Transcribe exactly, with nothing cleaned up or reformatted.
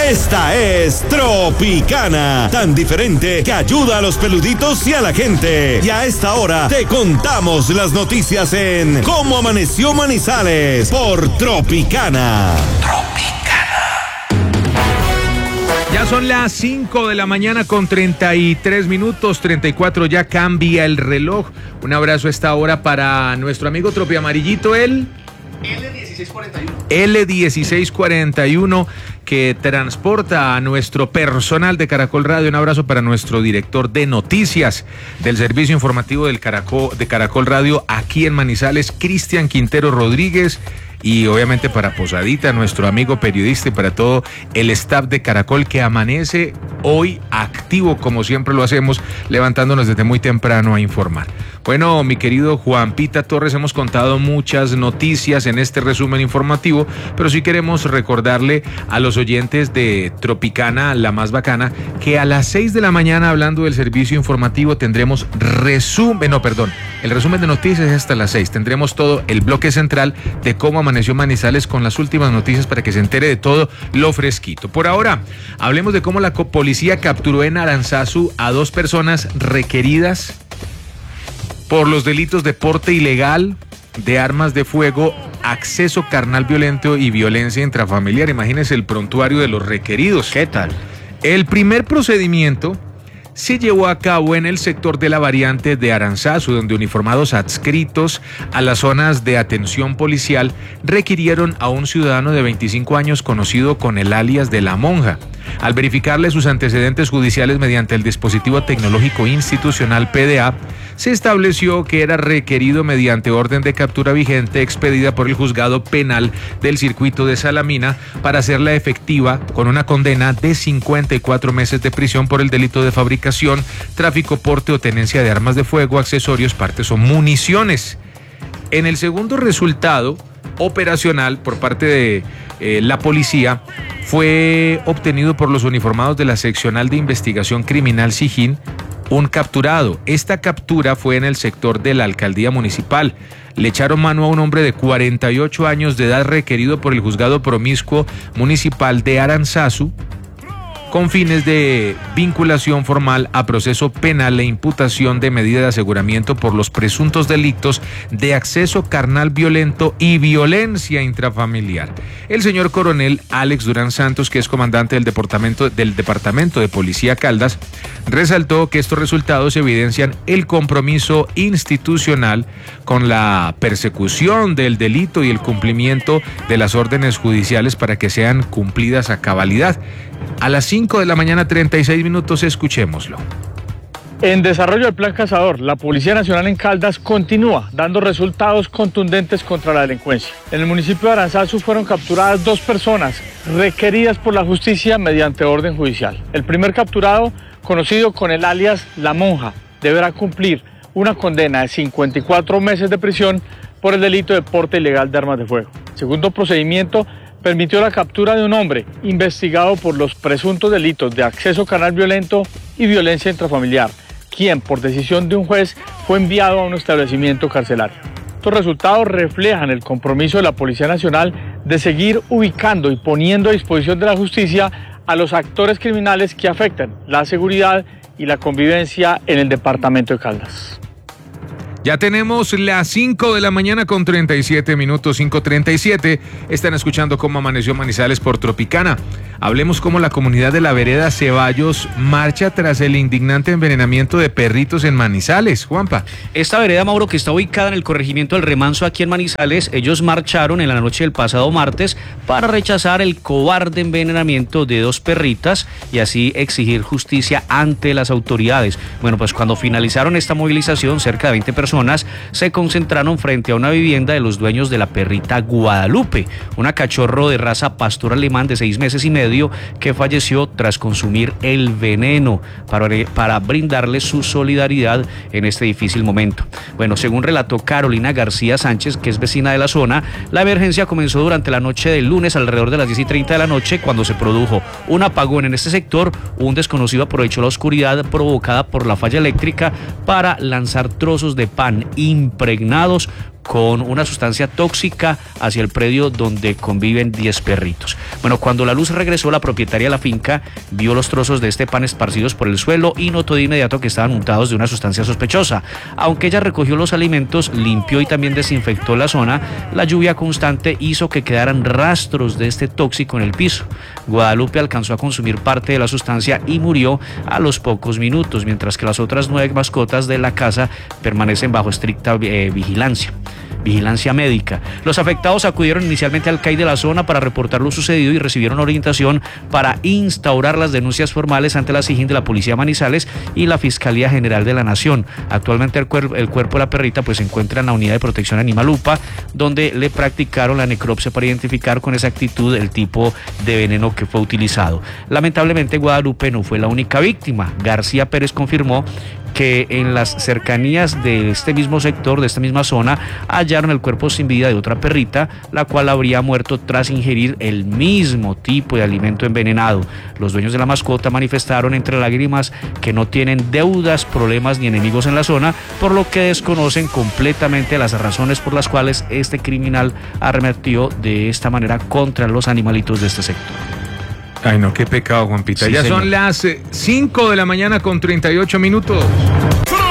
Esta es Tropicana, tan diferente que ayuda a los peluditos y a la gente. Y a esta hora te contamos las noticias en Cómo Amaneció Manizales por Tropicana. Tropicana. Ya son las cinco de la mañana con treinta y tres minutos, treinta y cuatro, ya cambia el reloj. Un abrazo a esta hora para nuestro amigo Tropi Amarillito, el L dieciséis cuarenta y uno. L dieciséis cuarenta y uno, que transporta a nuestro personal de Caracol Radio. Un abrazo para nuestro director de noticias del servicio informativo del Caracol, de Caracol Radio aquí en Manizales, Cristian Quintero Rodríguez. Y obviamente para Posadita, nuestro amigo periodista, y para todo el staff de Caracol que amanece hoy activo, como siempre lo hacemos, levantándonos desde muy temprano a informar. Bueno, mi querido Juan Pita Torres, hemos contado muchas noticias en este resumen informativo, pero sí queremos recordarle a los oyentes de Tropicana, la más bacana, que a las seis de la mañana, hablando del servicio informativo, tendremos resumen, no, perdón, el resumen de noticias es hasta las seis. Tendremos todo el bloque central de cómo amaneció Manizales con las últimas noticias para que se entere de todo lo fresquito. Por ahora, hablemos de cómo la policía capturó en Aranzazu a dos personas requeridas por los delitos de porte ilegal de armas de fuego, acceso carnal violento y violencia intrafamiliar. Imagínense el prontuario de los requeridos. ¿Qué tal? El primer procedimiento se llevó a cabo en el sector de la variante de Aranzazu, donde uniformados adscritos a las zonas de atención policial requirieron a un ciudadano de veinticinco años conocido con el alias de La Monja. Al verificarle sus antecedentes judiciales mediante el dispositivo tecnológico institucional P D A, se estableció que era requerido mediante orden de captura vigente expedida por el juzgado penal del circuito de Salamina para hacerla efectiva con una condena de cincuenta y cuatro meses de prisión por el delito de fabricación, tráfico, porte o tenencia de armas de fuego, accesorios, partes o municiones. En el segundo resultado operacional por parte de eh, la policía fue obtenido por los uniformados de la Seccional de Investigación Criminal Sijín un capturado. Esta captura fue en el sector de la alcaldía municipal. Le echaron mano a un hombre de cuarenta y ocho años de edad requerido por el juzgado promiscuo municipal de Aranzazu con fines de vinculación formal a proceso penal e imputación de medida de aseguramiento por los presuntos delitos de acceso carnal violento y violencia intrafamiliar. El señor coronel Alex Durán Santos, que es comandante del departamento, del departamento de Policía Caldas, resaltó que estos resultados evidencian el compromiso institucional con la persecución del delito y el cumplimiento de las órdenes judiciales para que sean cumplidas a cabalidad. A las cinco de la mañana, treinta y seis minutos, escuchémoslo. En desarrollo del Plan Cazador, la Policía Nacional en Caldas continúa dando resultados contundentes contra la delincuencia. En el municipio de Aranzazu fueron capturadas dos personas requeridas por la justicia mediante orden judicial. El primer capturado, conocido con el alias La Monja, deberá cumplir una condena de cincuenta y cuatro meses de prisión por el delito de porte ilegal de armas de fuego. El segundo procedimiento permitió la captura de un hombre investigado por los presuntos delitos de acceso carnal violento y violencia intrafamiliar, quien por decisión de un juez fue enviado a un establecimiento carcelario. Estos resultados reflejan el compromiso de la Policía Nacional de seguir ubicando y poniendo a disposición de la justicia a los actores criminales que afectan la seguridad y la convivencia en el departamento de Caldas. Ya tenemos las cinco de la mañana con treinta y siete minutos, cinco treinta y siete. Están escuchando cómo amaneció Manizales por Tropicana. Hablemos cómo la comunidad de la vereda Ceballos marcha tras el indignante envenenamiento de perritos en Manizales. Juanpa. Esta vereda, Mauro, que está ubicada en el corregimiento del Remanso aquí en Manizales, ellos marcharon en la noche del pasado martes para rechazar el cobarde envenenamiento de dos perritas y así exigir justicia ante las autoridades. Bueno, pues cuando finalizaron esta movilización, cerca de veinte personas se concentraron frente a una vivienda de los dueños de la perrita Guadalupe, una cachorro de raza pastor alemán de seis meses y medio que falleció tras consumir el veneno, para, para brindarle su solidaridad en este difícil momento. Bueno, según relató Carolina García Sánchez, que es vecina de la zona, la emergencia comenzó durante la noche del lunes alrededor de las diez y treinta de la noche, cuando se produjo un apagón en este sector. Un desconocido aprovechó la oscuridad provocada por la falla eléctrica para lanzar trozos de pan impregnados con una sustancia tóxica hacia el predio donde conviven diez perritos. Bueno, cuando la luz regresó, la propietaria de la finca vio los trozos de este pan esparcidos por el suelo y notó de inmediato que estaban untados de una sustancia sospechosa. Aunque ella recogió los alimentos, limpió y también desinfectó la zona, la lluvia constante hizo que quedaran rastros de este tóxico en el piso. Guadalupe alcanzó a consumir parte de la sustancia y murió a los pocos minutos, mientras que las otras nueve mascotas de la casa permanecen bajo estricta eh, vigilancia. Vigilancia médica. Los afectados acudieron inicialmente al C A I de la zona para reportar lo sucedido y recibieron orientación para instaurar las denuncias formales ante la SIJIN de la Policía de Manizales y la Fiscalía General de la Nación. Actualmente el, cuer el cuerpo de la perrita pues se encuentra en la Unidad de Protección Animal U P A, donde le practicaron la necropsia para identificar con exactitud el tipo de veneno que fue utilizado. Lamentablemente Guadalupe no fue la única víctima. García Pérez confirmó que en las cercanías de este mismo sector, de esta misma zona, hallaron el cuerpo sin vida de otra perrita, la cual habría muerto tras ingerir el mismo tipo de alimento envenenado. Los dueños de la mascota manifestaron entre lágrimas que no tienen deudas, problemas ni enemigos en la zona, por lo que desconocen completamente las razones por las cuales este criminal arremetió de esta manera contra los animalitos de este sector. Ay, no, qué pecado, Juanpita. Sí, ya señor. son las cinco de la mañana con treinta y ocho minutos.